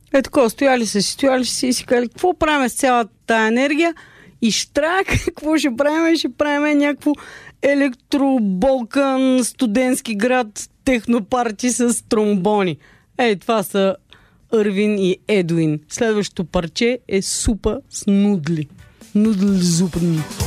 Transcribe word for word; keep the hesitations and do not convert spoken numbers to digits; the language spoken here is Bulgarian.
Е такова, стояли са си, стояли си и си казали, какво правим с цялата тая енергия? И штрак, какво ще правим? Ще правим някакво електроболкан, студентски град, технопарти с тромбони. Ей, това са Ирвин и Едуин. Следващото парче е супа с нудли. Нудли зупни.